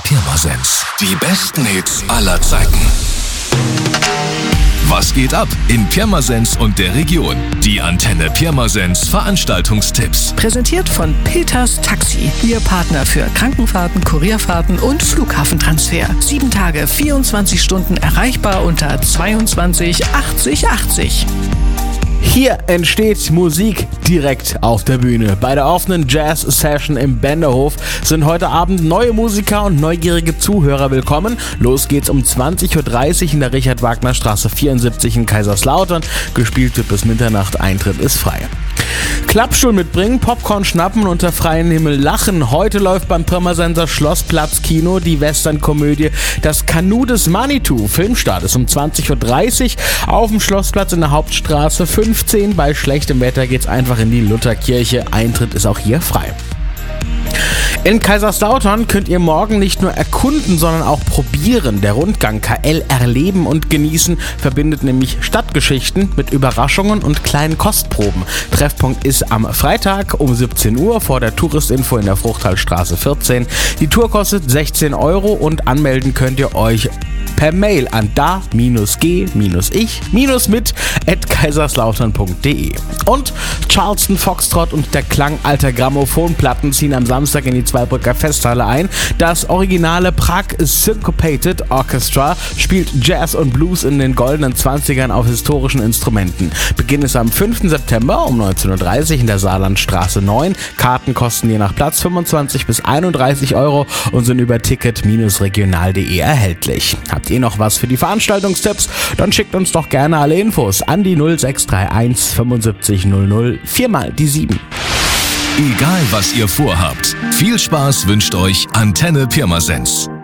Pirmasens. Die besten Hits aller Zeiten. Was geht ab in Pirmasens und der Region? Die Antenne Pirmasens Veranstaltungstipps. Präsentiert von Peters Taxi. Ihr Partner für Krankenfahrten, Kurierfahrten und Flughafentransfer. 7 Tage, 24 Stunden erreichbar unter 22 80 80. Hier entsteht Musik direkt auf der Bühne. Bei der offenen Jazz-Session im Benderhof sind heute Abend neue Musiker und neugierige Zuhörer willkommen. Los geht's um 20.30 Uhr in der Richard-Wagner-Straße 74 in Kaiserslautern. Gespielt wird bis Mitternacht, Eintritt ist frei. Klappstuhl mitbringen, Popcorn schnappen und unter freiem Himmel lachen. Heute läuft beim Pirmasenser Schlossplatz Kino die Westernkomödie Das Kanu des Manitou. Filmstart ist um 20.30 Uhr auf dem Schlossplatz in der Hauptstraße 15. Bei schlechtem Wetter geht's einfach in die Lutherkirche. Eintritt ist auch hier frei. In Kaiserslautern könnt ihr morgen nicht nur erkunden, sondern auch probieren. Der Rundgang KL Erleben und Genießen verbindet nämlich Stadtgeschichten mit Überraschungen und kleinen Kostproben. Treffpunkt ist am Freitag um 17 Uhr vor der Touristinfo in der Fruchtalstraße 14. Die Tour kostet 16 Euro und anmelden könnt ihr euch per Mail an da-g-ich-mit@kaiserslautern.de. Und Charleston Foxtrot und der Klang alter Grammophonplatten ziehen am Samstag in die Zweibrücker Festhalle ein. Das originale Prague Syncopated Orchestra spielt Jazz und Blues in den goldenen 20ern auf historischen Instrumenten. Beginn ist am 5. September um 19.30 Uhr in der Saarlandstraße 9. Karten kosten je nach Platz 25 bis 31 Euro und sind über ticket-regional.de erhältlich. Habt ihr noch was für die Veranstaltungstipps? Dann schickt uns doch gerne alle Infos an die 0631 75 00 4 die 7. Egal was ihr vorhabt, viel Spaß wünscht euch Antenne Pirmasens.